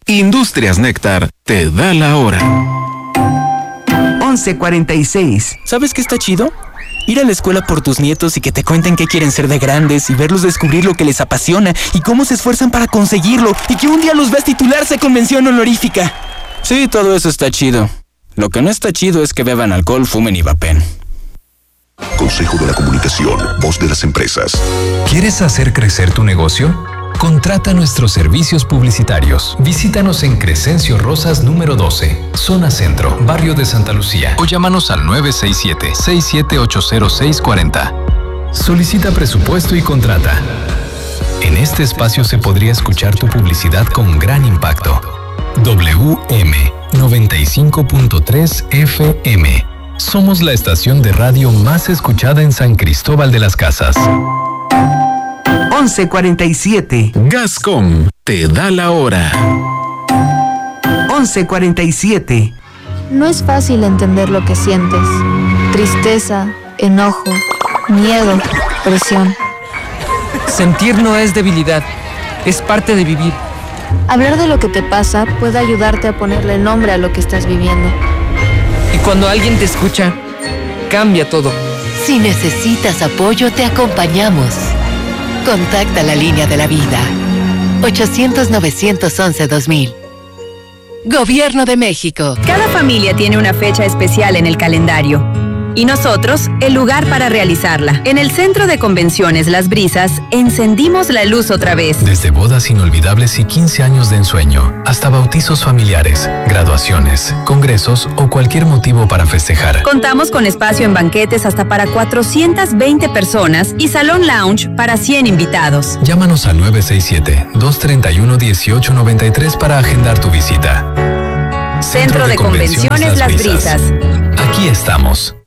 Industrias Néctar te da la hora. 11:46. ¿Sabes qué está chido? Ir a la escuela por tus nietos y que te cuenten qué quieren ser de grandes y verlos descubrir lo que les apasiona y cómo se esfuerzan para conseguirlo y que un día los veas titularse con mención honorífica. Sí, todo eso está chido. Lo que no está chido es que beban alcohol, fumen y vapen. Consejo de la Comunicación, voz de las empresas. ¿Quieres hacer crecer tu negocio? Contrata nuestros servicios publicitarios. Visítanos en Crescencio Rosas número 12, Zona Centro, Barrio de Santa Lucía. O llámanos al 967-6780640. Solicita presupuesto y contrata. En este espacio se podría escuchar tu publicidad con gran impacto. WM 95.3 FM. Somos la estación de radio más escuchada en San Cristóbal de las Casas. 11:47. Gascom te da la hora. 11:47. No es fácil entender lo que sientes. Tristeza, enojo, miedo, presión. Sentir no es debilidad, es parte de vivir. Hablar de lo que te pasa puede ayudarte a ponerle nombre a lo que estás viviendo. Y cuando alguien te escucha, cambia todo. Si necesitas apoyo, te acompañamos. Contacta la línea de la vida. 800-911-2000. Gobierno de México. Cada familia tiene una fecha especial en el calendario. Y nosotros, el lugar para realizarla. En el Centro de Convenciones Las Brisas, encendimos la luz otra vez. Desde bodas inolvidables y 15 años de ensueño, hasta bautizos familiares, graduaciones, congresos o cualquier motivo para festejar. Contamos con espacio en banquetes hasta para 420 personas y salón lounge para 100 invitados. Llámanos al 967-231-1893 para agendar tu visita. Centro de Convenciones Las Brisas. Aquí estamos.